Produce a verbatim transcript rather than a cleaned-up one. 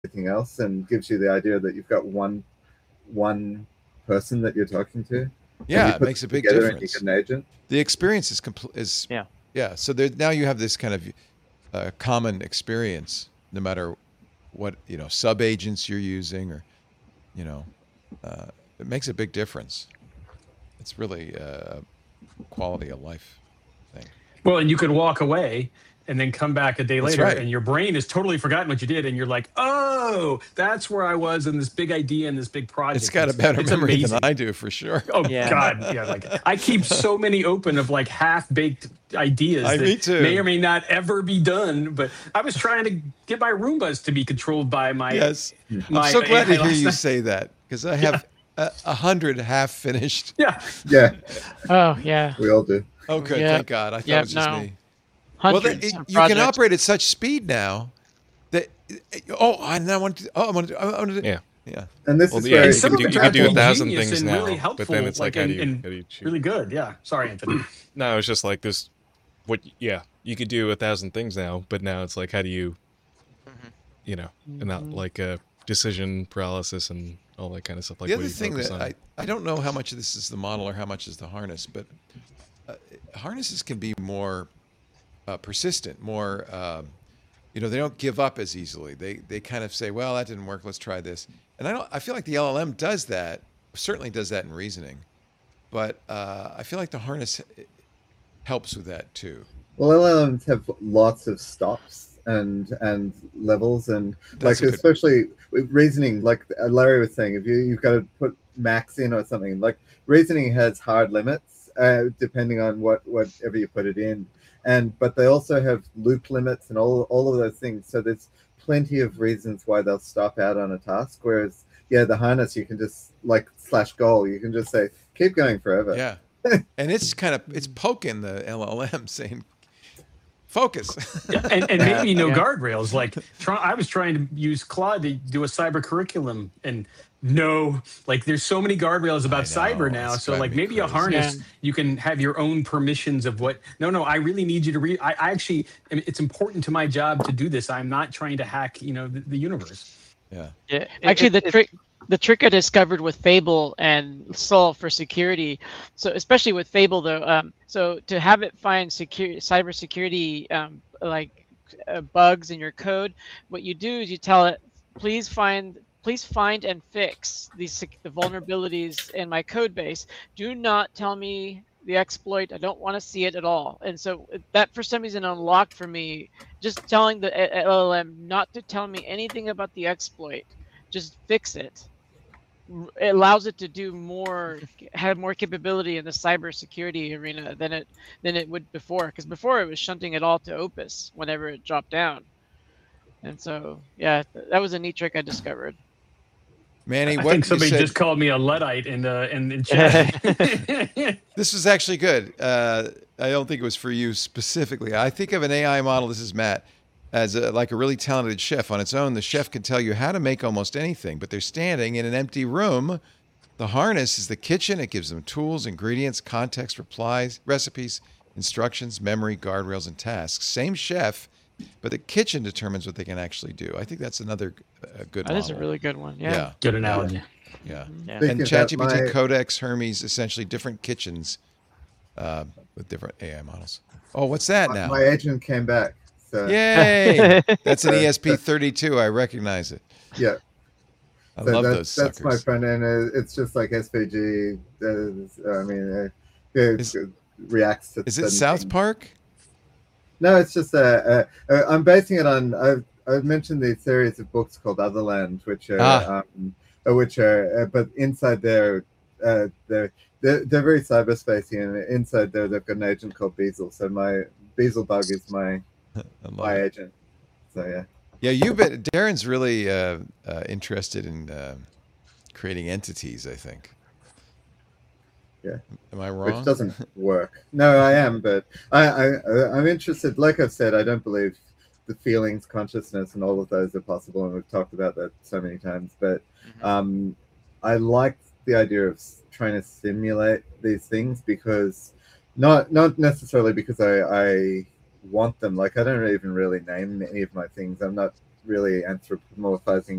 everything else, and gives you the idea that you've got one one person that you're talking to. Yeah, it makes a big difference. And you get an agent. The experience is complete. Is yeah, yeah. So there, now you have this kind of uh, common experience, no matter what you know sub agents you're using, or you know, uh, it makes a big difference. It's really a quality of life thing. Well, and you could walk away and then come back a day That's later, right. and your brain has totally forgotten what you did, and you're like, "Oh, that's where I was in this big idea and this big project." It's got a better it's memory amazing. than I do, for sure. Oh Yeah. God, yeah. Like I keep so many open of like half-baked ideas I- that me too. may or may not ever be done. But I was trying to get my Roombas to be controlled by my. Yes, my I'm so glad A I to hear last you night. say that, because I have a, a hundred half finished. Yeah. Yeah, oh yeah, we all do. Oh, good, Yeah. thank God. I thought Yeah, it was just no. me. Well, hundreds that, it, of you can projects. operate at such speed now that oh, I now want to. Oh, I want to. I want to. Yeah. Yeah. And this Well, is yeah, where you some can of do, it you can do a are thousand genius things and now, really helpful, but then it's like, like, how do and- you, and how do you choose? really good. Yeah. Sorry, Anthony. No, it's just like this. What? Yeah, you could do a thousand things now, but now it's like, how do you, you know, and not like a decision paralysis and all that kind of stuff. Like The what other do you thing focus that on? I, I don't know how much of this is the model or how much is the harness, but uh, harnesses can be more uh, persistent, more, um, you know, they don't give up as easily. They they kind of say, well, that didn't work, let's try this. And I don't. I feel like the L L M does that, certainly does that in reasoning, but uh, I feel like the harness helps with that too. Well, L L Ms have lots of stops and and levels, and That's a like good- especially with reasoning, like Larry was saying, if you you've got to put max in or something, like reasoning has hard limits uh, depending on what whatever you put it in, and but they also have loop limits and all all of those things. So there's plenty of reasons why they'll stop out on a task. Whereas yeah, the harness you can just like slash goal, you can just say keep going forever. Yeah, and it's kind of it's poking the L L M saying, focus. Yeah, and, and maybe no Yeah. guardrails. Like try, I was trying to use Claude to do a cyber curriculum, and no, like there's so many guardrails about I know, cyber now. it's So driving like me maybe a crazy. harness, Yeah. you can have your own permissions of what. No, no, I really need you to read. I, I actually, I mean, it's important to my job to do this. I'm not trying to hack, you know, the, the universe. Yeah. Yeah, actually, the trick the trick I discovered with Fable and Solve for security. So especially with Fable, though, um, so to have it find security, cybersecurity, um, like uh, bugs in your code, what you do is you tell it, please find. Please find and fix these sec- the vulnerabilities in my code base. Do not tell me the exploit. I don't want to see it at all. And so that for some reason unlocked for me, just telling the L L M not to tell me anything about the exploit, just fix it. It allows it to do more, have more capability in the cybersecurity arena than it than it would before. Because before it was shunting it all to Opus whenever it dropped down. And so yeah, th- that was a neat trick I discovered. Manny, I what think you somebody said, just called me a Luddite in the in, in chat. this was actually good. Uh, I don't think it was for you specifically. I think of an A I model, this is Matt, as a, like a really talented chef. On its own, the chef can tell you how to make almost anything, but they're standing in an empty room. The harness is the kitchen. It gives them tools, ingredients, context, replies, recipes, instructions, memory, guardrails, and tasks. Same chef, but the kitchen determines what they can actually do. I think that's another uh, good That model. is a really good one. yeah. Yeah. Good analogy. Yeah. Yeah. Speaking And of that, ChatGPT, my- Codex, Hermes, essentially different kitchens uh, with different A I models. Oh, what's that now? My agent came back. So Yay! That's an E S P thirty-two. I recognize it. yeah. I So love that's, those that's suckers. my friend, and uh, it's just like S V G. Uh, I mean, uh, it, Is- it reacts to. Is it certain South things. Park? No, it's just uh, uh, uh, I'm basing it on. I've I've mentioned the series of books called Otherland, which are Ah. um, uh, which are, uh, but inside there, uh, they're, they're they're very cyberspacey, and inside there they've got an agent called Beazle. So my Beazlebug is my I love my it. agent. So yeah. Yeah, you bet. Darren's really uh, uh, interested in uh, creating entities, I think. Yeah. Am I wrong? Which doesn't work. No, I am, but I, I, I'm interested. Like I've said, I don't believe the feelings, consciousness, and all of those are possible, and we've talked about that so many times. But um, I like the idea of s- trying to simulate these things because not not necessarily because I, I want them. Like I don't even really name any of my things. I'm not really anthropomorphizing